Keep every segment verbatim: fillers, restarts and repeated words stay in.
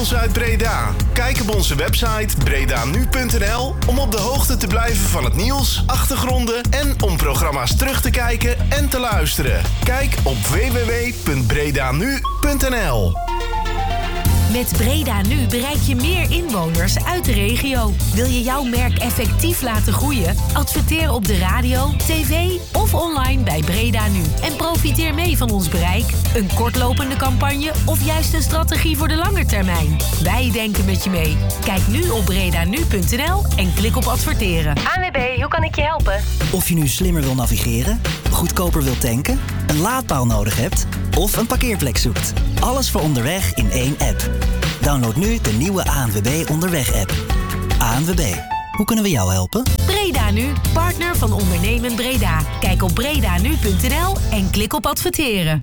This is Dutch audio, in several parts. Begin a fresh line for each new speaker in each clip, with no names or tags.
ons uit Breda. Kijk op onze website breda nu punt n l om op de hoogte te blijven van het nieuws, achtergronden en om programma's terug te kijken en te luisteren. Kijk op w w w punt breda nu punt n l.
Met Breda Nu bereik je meer inwoners uit de regio. Wil je jouw merk effectief laten groeien? Adverteer op de radio, tv of online bij Breda Nu. En profiteer mee van ons bereik, een kortlopende campagne of juist een strategie voor de lange termijn. Wij denken met je mee. Kijk nu op breda nu punt n l en klik op adverteren.
A N W B, hoe kan ik je helpen?
Of je nu slimmer wil navigeren, goedkoper wil tanken, een laadpaal nodig hebt of een parkeerplek zoekt. Alles voor onderweg in één app. Download nu de nieuwe A N W B Onderweg-app. A N W B, hoe kunnen we jou helpen?
Breda Nu, partner van Ondernemen Breda. Kijk op breda nu punt n l en klik op adverteren.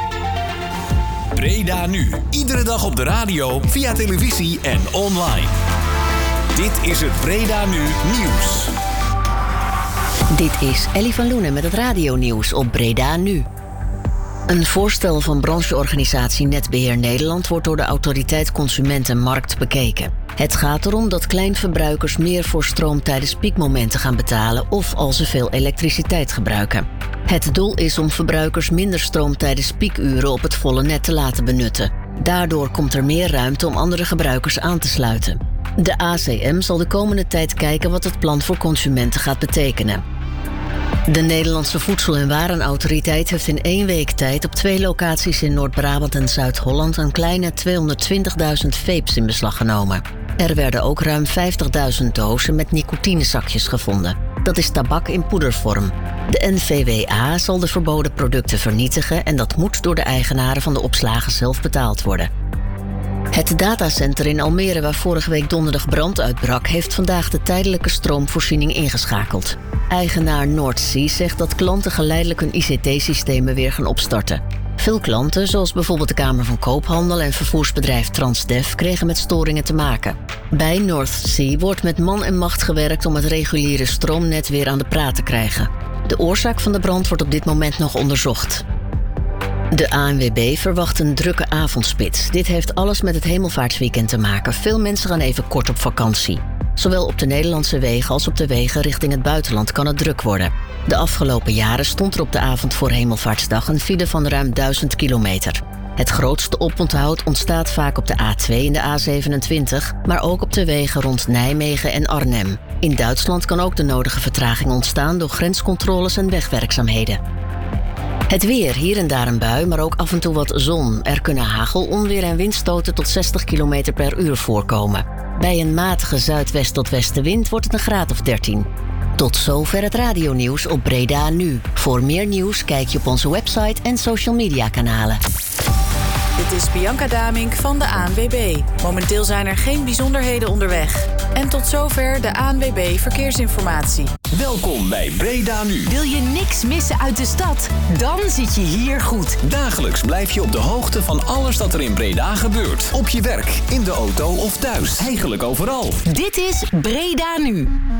Breda Nu, iedere dag op de radio, via televisie en online. Dit is het Breda Nu Nieuws.
Dit is Ellie van Loenen met het radionieuws op Breda Nu. Een voorstel van brancheorganisatie Netbeheer Nederland wordt door de Autoriteit Consument en Markt bekeken. Het gaat erom dat kleinverbruikers meer voor stroom tijdens piekmomenten gaan betalen of als ze veel elektriciteit gebruiken. Het doel is om verbruikers minder stroom tijdens piekuren op het volle net te laten benutten. Daardoor komt er meer ruimte om andere gebruikers aan te sluiten. De A C M zal de komende tijd kijken wat het plan voor consumenten gaat betekenen. De Nederlandse Voedsel- en Warenautoriteit heeft in één week tijd op twee locaties in Noord-Brabant en Zuid-Holland een kleine tweehonderdtwintigduizend vapes in beslag genomen. Er werden ook ruim vijftigduizend dozen met nicotinezakjes gevonden. Dat is tabak in poedervorm. De N V W A zal de verboden producten vernietigen en dat moet door de eigenaren van de opslagen zelf betaald worden. Het datacenter in Almere, waar vorige week donderdag brand uitbrak, heeft vandaag de tijdelijke stroomvoorziening ingeschakeld. Eigenaar Noordzee zegt dat klanten geleidelijk hun I C T-systemen weer gaan opstarten. Veel klanten, zoals bijvoorbeeld de Kamer van Koophandel en vervoersbedrijf Transdev, kregen met storingen te maken. Bij Noordzee wordt met man en macht gewerkt om het reguliere stroomnet weer aan de praat te krijgen. De oorzaak van de brand wordt op dit moment nog onderzocht. De A N W B verwacht een drukke avondspits. Dit heeft alles met het hemelvaartsweekend te maken. Veel mensen gaan even kort op vakantie. Zowel op de Nederlandse wegen als op de wegen richting het buitenland kan het druk worden. De afgelopen jaren stond er op de avond voor Hemelvaartsdag een file van ruim duizend kilometer. Het grootste oponthoud ontstaat vaak op de A twee en de A zevenentwintig, maar ook op de wegen rond Nijmegen en Arnhem. In Duitsland kan ook de nodige vertraging ontstaan door grenscontroles en wegwerkzaamheden. Het weer, hier en daar een bui, maar ook af en toe wat zon. Er kunnen hagel, onweer en windstoten tot zestig kilometer per uur voorkomen. Bij een matige zuidwest tot westenwind wordt het een graad of dertien. Tot zover het radionieuws op Breda Nu. Voor meer nieuws kijk je op onze website en social media kanalen.
Dit is Bianca Damink van de A N W B. Momenteel zijn er geen bijzonderheden onderweg. En tot zover de A N W B Verkeersinformatie.
Welkom bij Breda Nu.
Wil je niks missen uit de stad? Dan zit je hier goed.
Dagelijks blijf je op de hoogte van alles dat er in Breda gebeurt. Op je werk, in de auto of thuis. Eigenlijk overal.
Dit is Breda Nu.